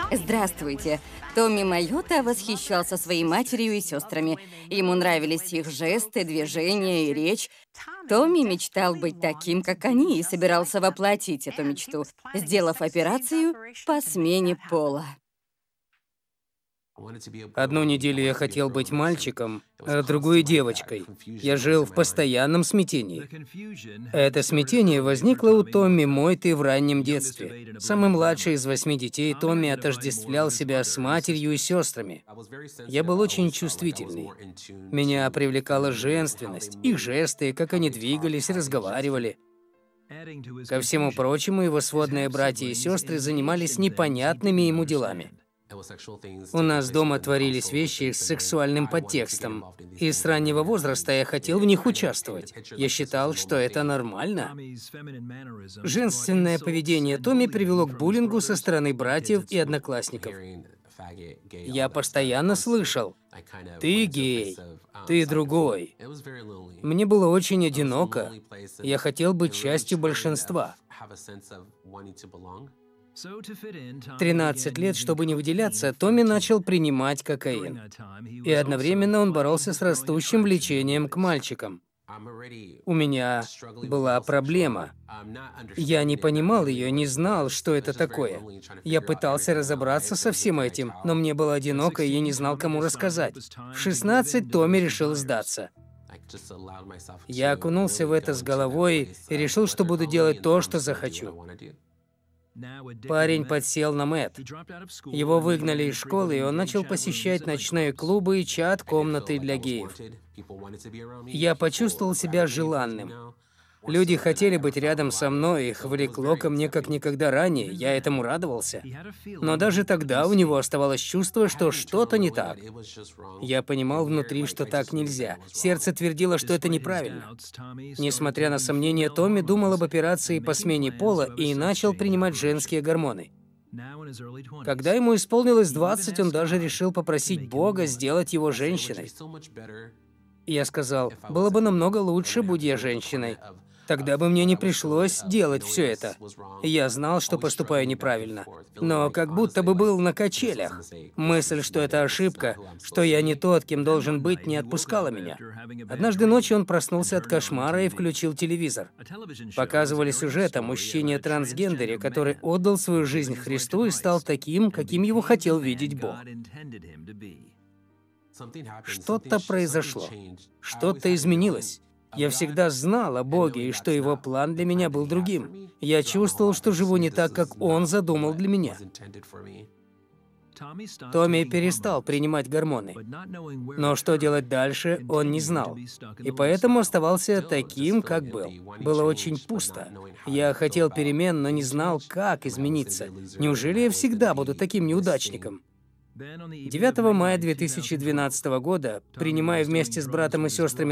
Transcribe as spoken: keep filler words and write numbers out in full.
Здравствуйте. Томми Майота восхищался своей матерью и сестрами. Ему нравились их жесты, движения и речь. Томми мечтал быть таким, как они, и собирался воплотить эту мечту, сделав операцию по смене пола. Одну неделю я хотел быть мальчиком, а другую — девочкой. Я жил в постоянном смятении. Это смятение возникло у Томми Мойты в раннем детстве. Самый младший из восьми детей, Томми отождествлял себя с матерью и сестрами. Я был очень чувствительный. Меня привлекала женственность, их жесты, как они двигались, разговаривали. Ко всему прочему, его сводные братья и сестры занимались непонятными ему делами. У нас дома творились вещи с сексуальным подтекстом, и с раннего возраста я хотел в них участвовать. Я считал, что это нормально. Женственное поведение Томми привело к буллингу со стороны братьев и одноклассников. Я постоянно слышал: «Ты гей, ты другой». Мне было очень одиноко. Я хотел быть частью большинства. В тринадцать лет, чтобы не выделяться, Томми начал принимать кокаин. И одновременно он боролся с растущим влечением к мальчикам. У меня была проблема. Я не понимал ее, не знал, что это такое. Я пытался разобраться со всем этим, но мне было одиноко, и я не знал, кому рассказать. В шестнадцать Томми решил сдаться. Я окунулся в это с головой и решил, что буду делать то, что захочу. Парень подсел на мэт. Его выгнали из школы, и он начал посещать ночные клубы и чат-комнаты для геев. Я почувствовал себя желанным. Люди хотели быть рядом со мной, их влекло ко мне как никогда ранее, я этому радовался. Но даже тогда у него оставалось чувство, что что-то не так. Я понимал внутри, что так нельзя. Сердце твердило, что это неправильно. Несмотря на сомнения, Томми думал об операции по смене пола и начал принимать женские гормоны. Когда ему исполнилось двадцать, он даже решил попросить Бога сделать его женщиной. Я сказал: было бы намного лучше, будь я женщиной. Тогда бы мне не пришлось делать все это. Я знал, что поступаю неправильно, но как будто бы был на качелях. Мысль, что это ошибка, что я не тот, кем должен быть, не отпускала меня. Однажды ночью он проснулся от кошмара и включил телевизор. Показывали сюжет о мужчине-трансгендере, который отдал свою жизнь Христу и стал таким, каким его хотел видеть Бог. Что-то произошло, что-то изменилось. Я всегда знал о Боге и что Его план для меня был другим. Я чувствовал, что живу не так, как Он задумал для меня. Томми перестал принимать гормоны. Но что делать дальше, он не знал. И поэтому оставался таким, как был. Было очень пусто. Я хотел перемен, но не знал, как измениться. Неужели я всегда буду таким неудачником? девятого мая две тысячи двенадцатого года, принимая вместе с братом и сестрами